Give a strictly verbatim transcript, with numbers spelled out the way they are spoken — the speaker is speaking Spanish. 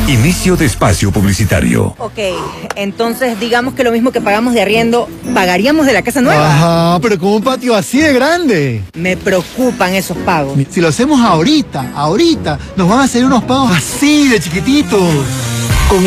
Inicio de espacio publicitario. Ok, entonces digamos que lo mismo que pagamos de arriendo, ¿pagaríamos de la casa nueva? Ajá, pero con un patio así de grande. Me preocupan esos pagos. Si lo hacemos ahorita, ahorita, nos van a hacer unos pagos así de chiquititos.